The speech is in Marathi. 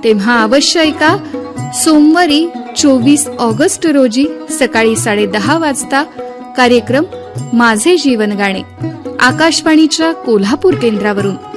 तेव्हा अवश्य ऐका. सोमवारी 24 ऑगस्ट रोजी सकाळी 10:30 वाजता कार्यक्रम माझे जीवन गाणे आकाशवाणीच्या कोल्हापूर केंद्रावरून.